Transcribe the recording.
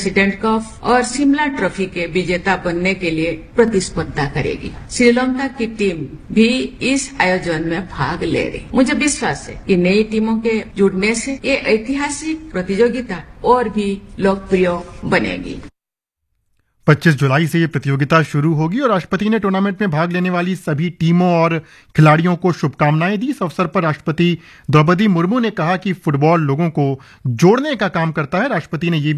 President cup और Shimla trophy के विजेता बनने के लिए प्रतिस्पर्धा करेगी। श्रीलंका की टीम भी इस आयोजन में भाग ले रही। मुझे विश्वास है कि नई टीमों के जुड़ने से ये ऐतिहासिक प्रतियोगिता और भी लोकप्रिय बनेगी। 25 जुलाई से ये प्रतियोगिता शुरू होगी और राष्ट्रपति ने टूर्नामेंट में भाग लेने वाली सभी टीमों और खिलाड़ियों को शुभकामनाएं दी। इस अवसर पर राष्ट्रपति द्रौपदी मुर्मू ने कहा कि फुटबॉल लोगों को जोड़ने का काम करता है। राष्ट्रपति ने ये